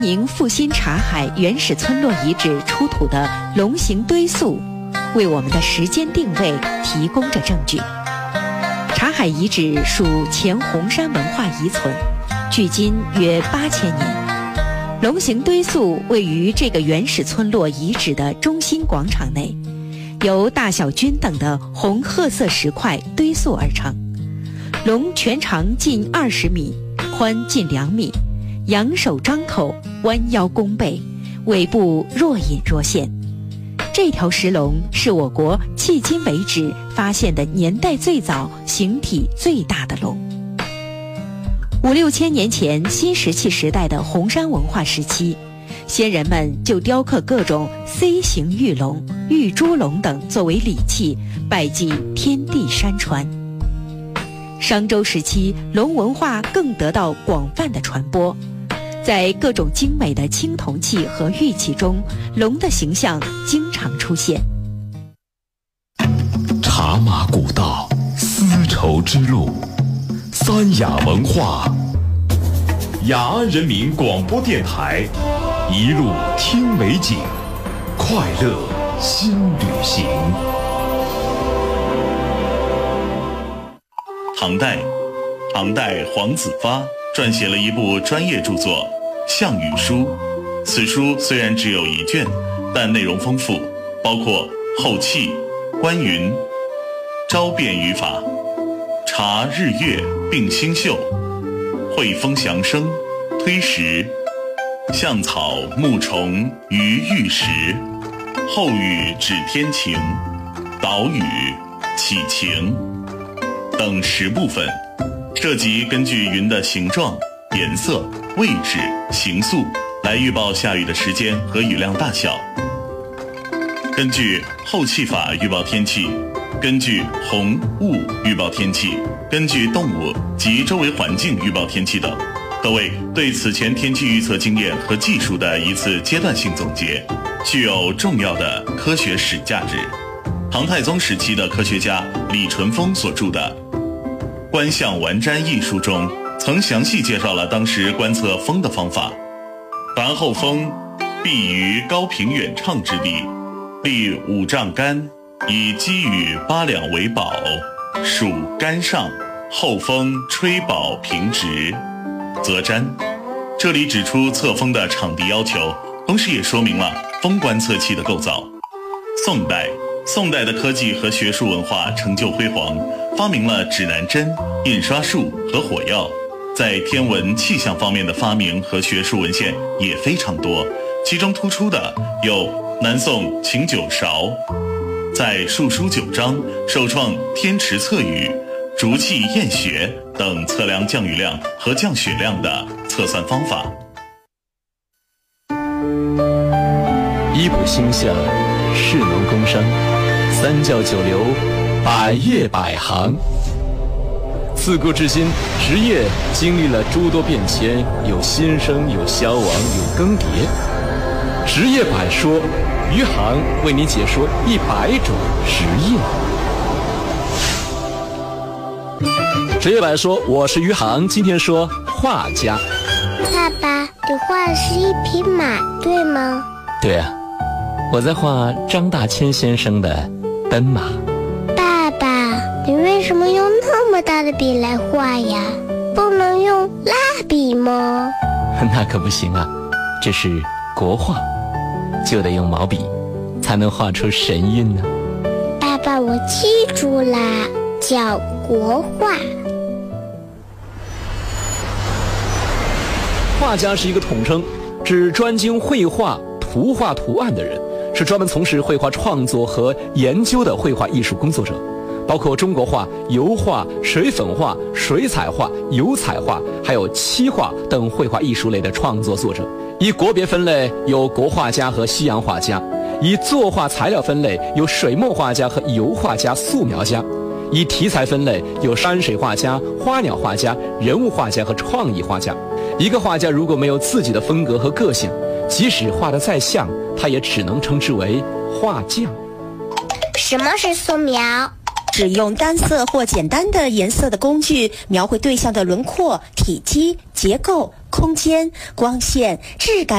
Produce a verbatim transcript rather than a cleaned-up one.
宁复兴察海原始村落遗址出土的龙形堆塑，为我们的时间定位提供着证据。察海遗址属前红山文化遗存，距今约八千年。龙形堆塑位于这个原始村落遗址的中心广场内，由大小均等的红褐色石块堆塑而成。龙全长近二十米，宽近两米，仰首张口，弯腰弓背，尾部若隐若现。这条石龙是我国迄今为止发现的年代最早、形体最大的龙。五六千年前新石器时代的红山文化时期，先人们就雕刻各种 C 形玉龙、玉猪龙等作为礼器，拜祭天地山川。商周时期，龙文化更得到广泛的传播，在各种精美的青铜器和玉器中，龙的形象经常出现。 茶马古道，丝绸之路，三雅文化，雅安人民广播电台，一路听美景，快乐新旅行。 唐代，唐代黄子发撰写了一部专业著作《项羽书》。此书虽然只有一卷，但内容丰富，包括后契、关云、招变语法、察日月并星宿、会风祥生、推时、象草木虫于玉石、后语指天晴、导语、起晴等十部分，涉及根据云的形状、颜色、位置、形速来预报下雨的时间和雨量大小，根据后契法预报天气，根据洪雾预报天气，根据动物及周围环境预报天气等，可谓对此前天气预测经验和技术的一次阶段性总结，具有重要的科学史价值。唐太宗时期的科学家李淳风所著的《观象玩占》一书中，曾详细介绍了当时观测风的方法。凡后风必于高平远畅之地，立五丈杆，以积雨八两为保，属杆上，后风吹保平直，则占。这里指出测风的场地要求，同时也说明了风观测器的构造。宋代宋代的科技和学术文化成就辉煌，发明了指南针、印刷术和火药，在天文气象方面的发明和学术文献也非常多，其中突出的有南宋秦九韶在述书九章首创天池测雨、竹气验雪等测量降雨量和降雪量的测算方法。 医补星象，士农工商，三教九流，百业百行。自古至今，职业经历了诸多变迁，有新生，有消亡，有更迭。职业百说，余杭为您解说一百种职业。职业百说，我是余杭，今天说画家。 爸爸，你画的是一匹马，对吗？ 对啊，我在画张大千先生的奔马。 爸爸，你为什么用那么大的笔来画呀？不能用蜡笔吗？ 那可不行啊，这是国画，就得用毛笔，才能画出神韵呢。 爸爸，我记住啦，叫国画。 画家是一个统称，指专精绘画、图画图案的人，是专门从事绘画创作和研究的绘画艺术工作者，包括中国画、油画、水粉画、水彩画、油彩画，还有漆画等绘画艺术类的创作作者。依国别分类有国画家和西洋画家，以作画材料分类有水墨画家和油画家、素描家，以题材分类有山水画家、花鸟画家、人物画家和创意画家。一个画家如果没有自己的风格和个性，即使画得再像，他也只能称之为画匠。 什么是素描？ 只用单色或简单的颜色的工具描绘对象的轮廓、体积、结构、 空间、光线、质感